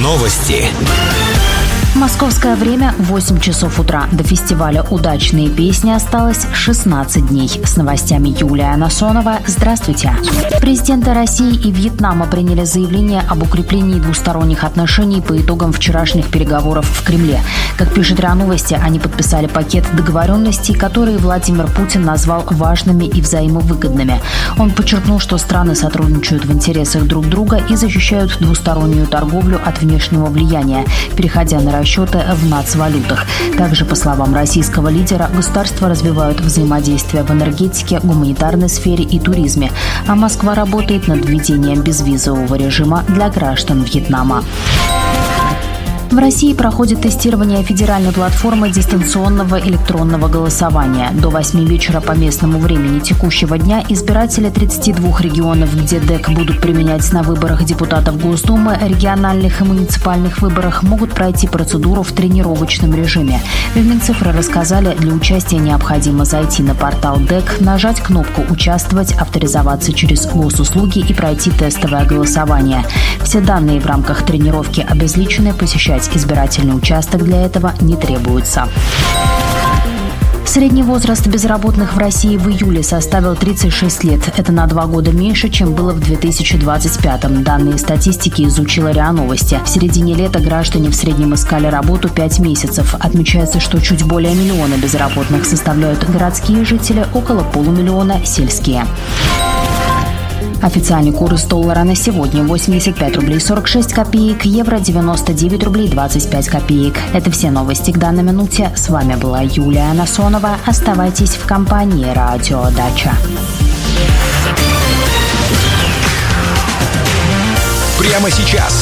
Новости. Московское время 8 часов утра. До фестиваля «Удачные песни» осталось 16 дней. С новостями Юлия Анасонова. Здравствуйте. Президенты России и Вьетнама приняли заявление об укреплении двусторонних отношений по итогам вчерашних переговоров в Кремле. Как пишет РИА Новости, они подписали пакет договоренностей, которые Владимир Путин назвал важными и взаимовыгодными. Он подчеркнул, что страны сотрудничают в интересах друг друга и защищают двустороннюю торговлю от внешнего влияния, переходя на расчеты в нацвалютах. Также, по словам российского лидера, государства развивают взаимодействие в энергетике, гуманитарной сфере и туризме, а Москва работает над введением безвизового режима для граждан Вьетнама. В России проходит тестирование федеральной платформы дистанционного электронного голосования. До 8 вечера по местному времени текущего дня избиратели 32 регионов, где ДЭК будут применять на выборах депутатов Госдумы, региональных и муниципальных выборах, могут пройти процедуру в тренировочном режиме. В Минцифры рассказали, для участия необходимо зайти на портал ДЭК, нажать кнопку «Участвовать», авторизоваться через госуслуги и пройти тестовое голосование. Все данные в рамках тренировки обезличены, посещать избирательный участок для этого не требуется. Средний возраст безработных в России в июле составил 36 лет. Это на 2 года меньше, чем было в 2025-м. Данные статистики изучила РИА Новости. В середине лета граждане в среднем искали работу 5 месяцев. Отмечается, что чуть более 1 миллиона безработных составляют городские жители, около 500 000 – сельские. Официальный курс доллара на сегодня 85 рублей 46 копеек, евро 99 рублей 25 копеек. Это все новости к данной минуте. С вами была Юлия Анасонова. Оставайтесь в компании «Радио Дача». Прямо сейчас